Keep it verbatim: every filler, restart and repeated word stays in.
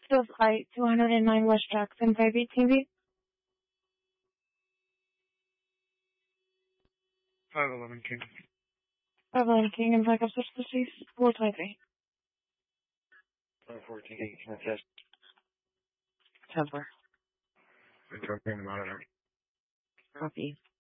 The flight two hundred nine West Jackson, five eighteen B. five eleven King. five eleven King and backup switch to cease. four twenty-three. five fourteen King, can I test? ten four. Confirming the monitor. Copy.